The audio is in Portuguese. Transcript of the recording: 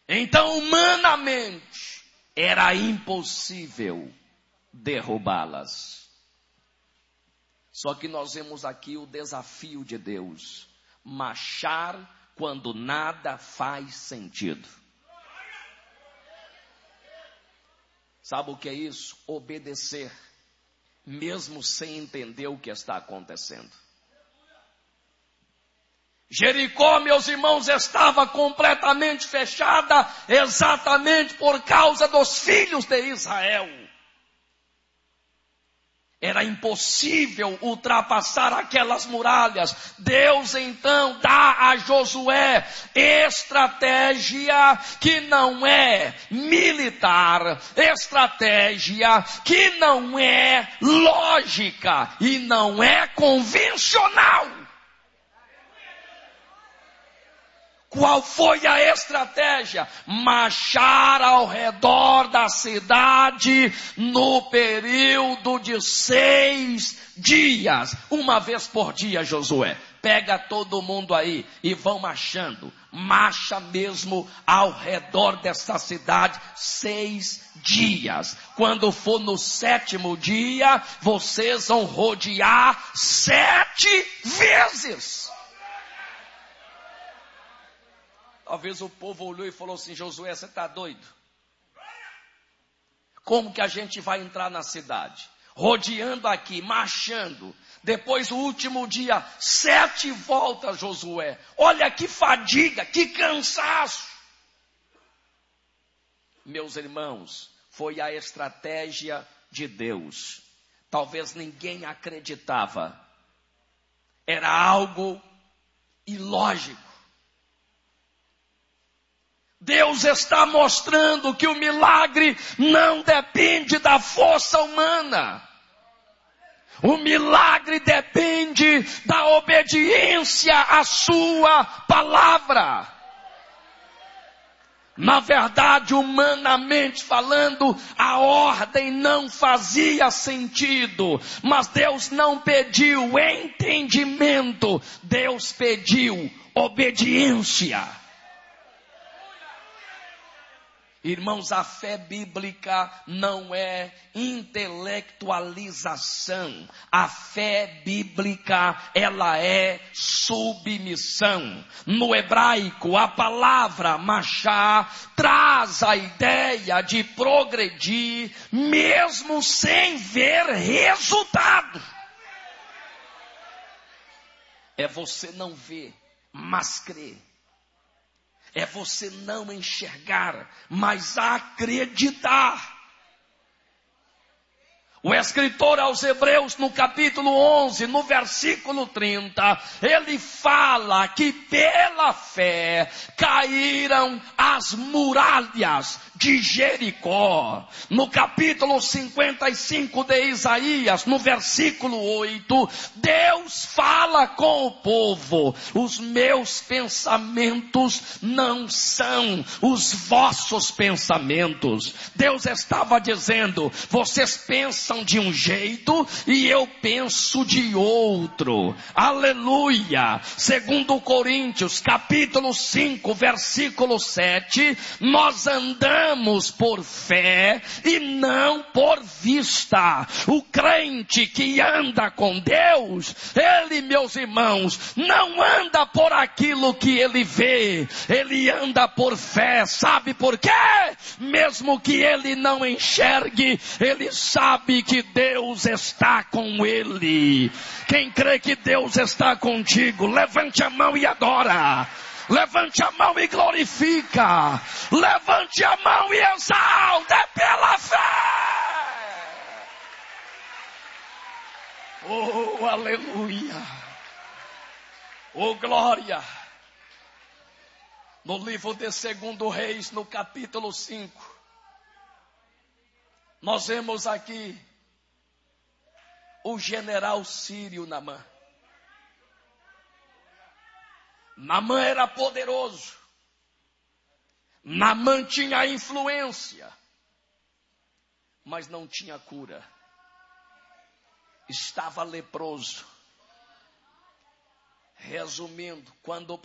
Então, humanamente, era impossível derrubá-las. Só que nós vemos aqui o desafio de Deus: marchar quando nada faz sentido. Sabe o que é isso? Obedecer, mesmo sem entender o que está acontecendo. Jericó, meus irmãos, estava completamente fechada exatamente por causa dos filhos de Israel. Era impossível ultrapassar aquelas muralhas. Deus então dá a Josué estratégia que não é militar, estratégia que não é lógica e não é convencional. Qual foi a estratégia? Marchar ao redor da cidade no período de 6 dias. Uma vez por dia, Josué. Pega todo mundo aí e vão marchando. Marcha mesmo ao redor dessa cidade 6 dias. Quando for no 7º dia, vocês vão rodear 7 vezes. Talvez o povo olhou e falou assim: Josué, você está doido? Como que a gente vai entrar na cidade? Rodeando aqui, marchando. Depois o último dia, 7 voltas, Josué. Olha que fadiga, que cansaço. Meus irmãos, foi a estratégia de Deus. Talvez ninguém acreditava. Era algo ilógico. Deus está mostrando que o milagre não depende da força humana. O milagre depende da obediência à sua palavra. Na verdade, humanamente falando, a ordem não fazia sentido. Mas Deus não pediu entendimento. Deus pediu obediência. Irmãos, a fé bíblica não é intelectualização. A fé bíblica, ela é submissão. No hebraico, a palavra marchar traz a ideia de progredir, mesmo sem ver resultado. É você não ver, mas crer. É você não enxergar, mas acreditar. O escritor aos Hebreus, no capítulo 11, no versículo 30, ele fala que pela fé caíram as muralhas de Jericó. No capítulo 55 de Isaías, no versículo 8, Deus fala com o povo: os meus pensamentos não são os vossos pensamentos. Deus estava dizendo: vocês pensam de um jeito e eu penso de outro. Aleluia. Segundo Coríntios, capítulo 5, versículo 7, nós andamos por fé e não por vista. O crente que anda com Deus, ele, meus irmãos, não anda por aquilo que ele vê, ele anda por fé. Sabe por quê? Mesmo que ele não enxergue, ele sabe que Deus está com ele. Quem crê que Deus está contigo, levante a mão e adora. Levante a mão e glorifica. Levante a mão e exalta. É pela fé. Oh, aleluia. Oh, glória. No livro de 2 Reis, no capítulo 5, nós vemos aqui o general sírio Naamã. Naamã era poderoso. Naamã tinha influência, mas não tinha cura. Estava leproso. Resumindo, quando